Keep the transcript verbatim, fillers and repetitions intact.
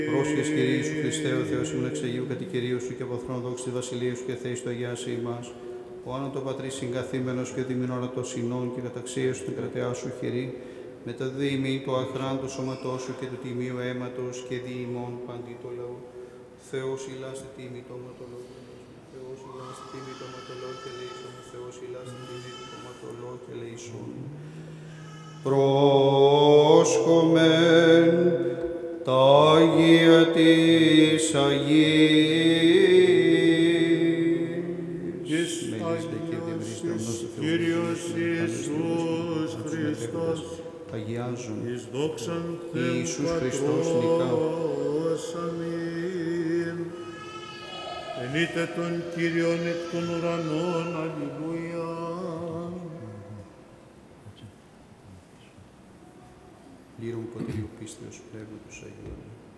Πρόσχες Κυρίου Ιησού Χριστέ, ο Θεός ημών εξ Αγίου κατοικηρίου σου και από θρόνο δόξη τη βασιλείας σου και θέης του αγιάσει ημάς. Ο άνω το πατρίς συγκαθήμενος και διμήν ώρα των συνών και καταξίας σου την κρατεά σου χειρή, με τα διημή το αχράν του σώματός σου και του τιμίου αίματος και δι ημών παντί το λαό. Θεός ηλάστε τίμη το ματολό, Θεός ηλάστε τίμη το ματολό και λέησον, Θεός ηλάστε τίμη το ματολό και λέησον. Πρόσχομεν τα Αγία της Αγίας. Κύριος Ιησούς Χριστός, αγιάζουν εις δόξαν Θεού Ιησούς Χριστός νικά. Πατρός, αμήν. Ενείτε τον Κύριον εκ των ουρανών, αλληλούια. Λύρων ποτήριου πίστεως πνεύματος Αγίου.